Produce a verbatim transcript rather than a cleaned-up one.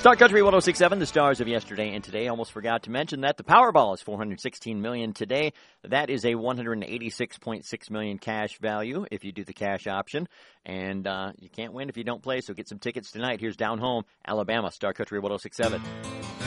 Star Country one oh six point seven, the stars of yesterday and today. Almost forgot to mention that the Powerball is four hundred sixteen million dollars today. That is a one hundred eighty-six point six million dollars cash value if you do the cash option. And uh, you can't win if you don't play, so get some tickets tonight. Here's Down Home, Alabama, Star Country one oh six point seven.